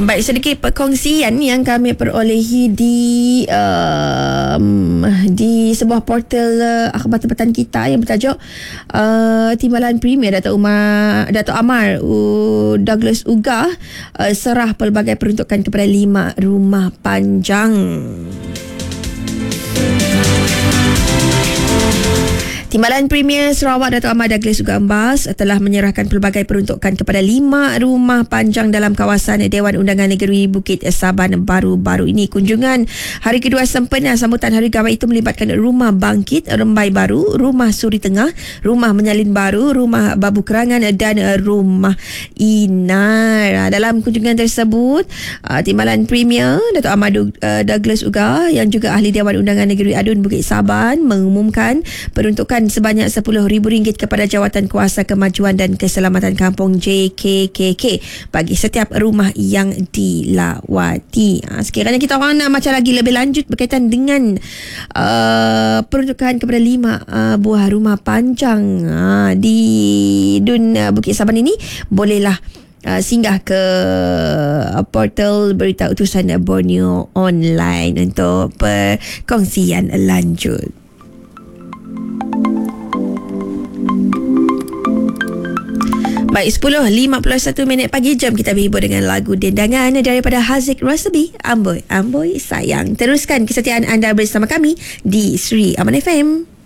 Baik, sedikit perkongsian yang kami perolehi di sebuah portal akhbar tempatan kita yang bertajuk Timbalan Premier Dato' Amar Douglas Ugah serah pelbagai peruntukan kepada 5 rumah panjang. Timbalan Premier Sarawak Dato' Amar Douglas Ugah Embas telah menyerahkan pelbagai peruntukan kepada 5 rumah panjang dalam kawasan Dewan Undangan Negeri Bukit Saban baru-baru ini. Kunjungan hari kedua sempena sambutan Hari Gawai itu melibatkan Rumah Bangkit Rembai Baru, Rumah Suri Tengah, Rumah Menyalin Baru, Rumah Babu Kerangan dan Rumah Inar. Dalam kunjungan tersebut, Timbalan Premier Dato' Amar Douglas Ugah yang juga Ahli Dewan Undangan Negeri Adun Bukit Saban mengumumkan peruntukan sebanyak RM10,000 kepada Jawatan Kuasa Kemajuan dan Keselamatan Kampung JKKK bagi setiap rumah yang dilawati. Sekiranya kita orang nak macam lagi lebih lanjut berkaitan dengan peruntukan kepada 5 buah rumah panjang di Dun Bukit Saban ini, bolehlah singgah ke portal Berita Utusan Borneo Online untuk perkongsian lanjut. Baik, 10.51 pagi, jam kita berhibur dengan lagu dendangan daripada Haziq Rasabi, Amboi Amboi Sayang. Teruskan kesetiaan anda bersama kami di Sri Aman FM.